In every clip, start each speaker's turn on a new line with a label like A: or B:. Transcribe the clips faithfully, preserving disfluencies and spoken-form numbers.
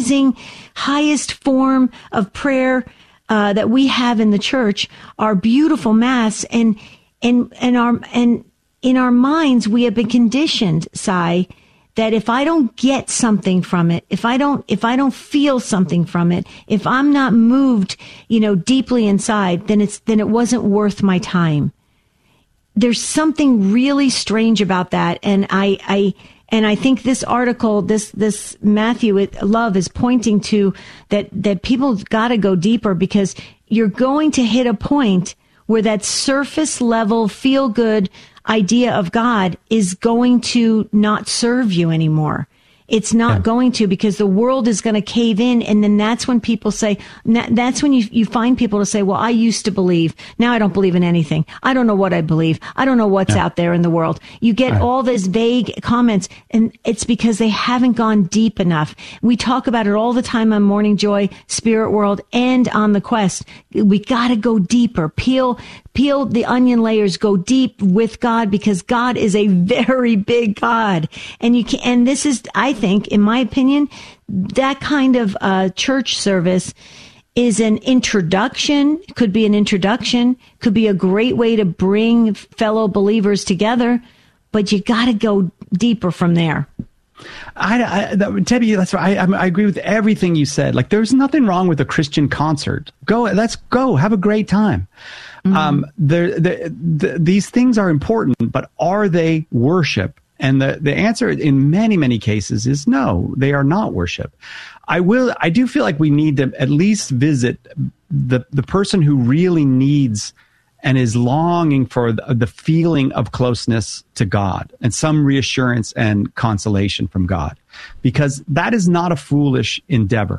A: amazing, highest form of prayer uh, that we have in the church, our beautiful Mass, and and and our and in our minds we have been conditioned, Si, that if I don't get something from it, if I don't, if I don't feel something from it, if I'm not moved, you know, deeply inside, then it's, then it wasn't worth my time. There's something really strange about that. And I, I, and I think this article, this, this Matthew Love is pointing to that, that people got to go deeper, because you're going to hit a point where that surface level feel good idea of God is going to not serve you anymore. It's not yeah. going to, because the world is going to cave in. And then that's when people say, that's when you, you find people to say, well, I used to believe. Now I don't believe in anything. I don't know what I believe. I don't know what's yeah. out there in the world. You get right. all these vague comments, and it's because they haven't gone deep enough. We talk about it all the time on Morning Joy, Spirit World, and on The Quest. We got to go deeper. Peel, peel the onion layers, go deep with God, because God is a very big God. And you can, and this is, I think, in my opinion, that kind of uh, church service is an introduction, could be an introduction, could be a great way to bring fellow believers together, but you got to go deeper from there.
B: I, I that, Debbie, that's right. I, I agree with everything you said. Like, there's nothing wrong with a Christian concert. Go, let's go, have a great time. Mm-hmm. Um, the, the, the, these things are important, but are they worship? And the, the answer in many, many cases is no, they are not worship. I will, I do feel like we need to at least visit the, the person who really needs and is longing for the, the feeling of closeness to God and some reassurance and consolation from God, because that is not a foolish endeavor.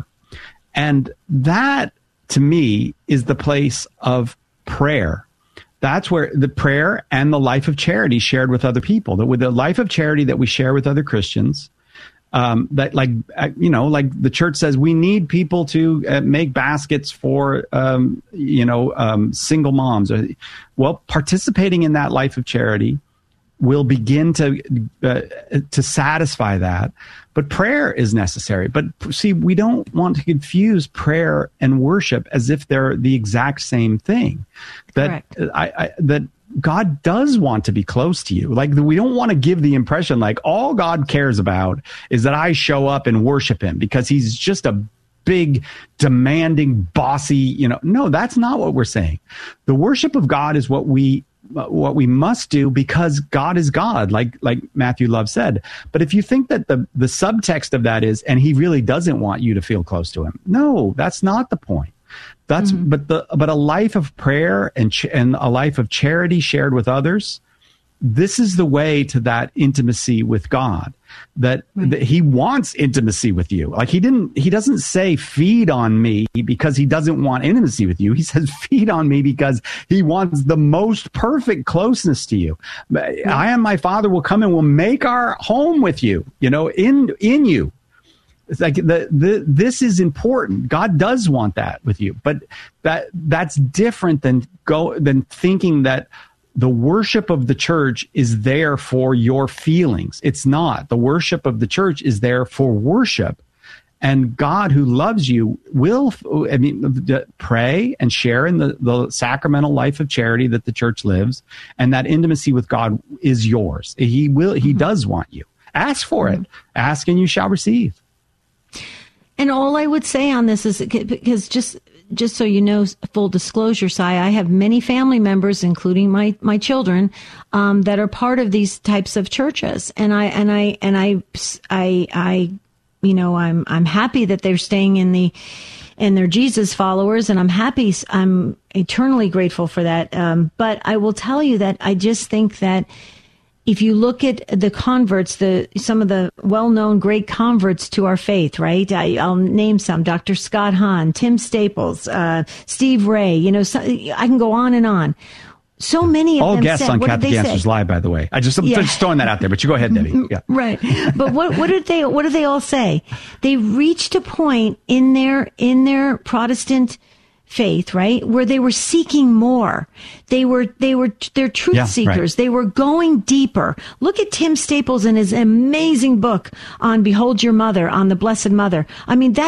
B: And that, to me, is the place of prayer. That's where the prayer and the life of charity shared with other people, that with the life of charity that we share with other Christians, um, that like, you know, like the church says, we need people to uh, make baskets for, um, you know, um, single moms. Well, participating in that life of charity will begin to, uh, to satisfy that. But prayer is necessary. But see, we don't want to confuse prayer and worship as if they're the exact same thing. That I, I, that God does want to be close to you. Like, we don't want to give the impression like all God cares about is that I show up and worship him because he's just a big, demanding, bossy, you know. No, that's not what we're saying. The worship of God is what we what we must do because God is God, like like Matthew Love said. But if you think that the the subtext of that is, and he really doesn't want you to feel close to him, no, that's not the point. That's mm-hmm. but the but a life of prayer and ch- and a life of charity shared with others. This is the way to that intimacy with God. That, right. that he wants intimacy with you. Like he didn't, he doesn't say feed on me because he doesn't want intimacy with you. He says feed on me because he wants the most perfect closeness to you. Right. I and my Father will come and will make our home with you. You know, in in you. It's like the, the this is important. God does want that with you, but that that's different than go than thinking that the worship of the church is there for your feelings. It's not. The worship of the church is there for worship. And God, who loves you, will, I mean, pray and share in the, the sacramental life of charity that the church lives. And that intimacy with God is yours. He will, he mm-hmm. does want you. Ask for mm-hmm. it. Ask and you shall receive.
A: And all I would say on this is, because just, Just so you know, full disclosure, Si, I have many family members, including my, my children, um, that are part of these types of churches. And I, and I, and I, I, I, you know, I'm, I'm happy that they're staying in the, and they're Jesus followers. And I'm happy. I'm eternally grateful for that. Um, but I will tell you that I just think that if you look at the converts, the some of the well-known great converts to our faith, right? I, I'll name some: Doctor Scott Hahn, Tim Staples, uh, Steve Ray. You know, so, I can go on and on. So many of
B: all
A: them
B: guests
A: said,
B: on
A: what
B: Catholic
A: did they
B: Answers
A: say?
B: Live, by the way. I just, I'm
A: yeah.
B: just throwing that out there, but you go ahead, Debbie. Yeah.
A: Right. But what what did they what did they all say? They reached a point in their in their Protestant faith, right, where they were seeking more. They were, they were, they're truth
B: yeah,
A: seekers.
B: Right.
A: They were going deeper. Look at Tim Staples and his amazing book on Behold Your Mother, on the Blessed Mother. I mean, that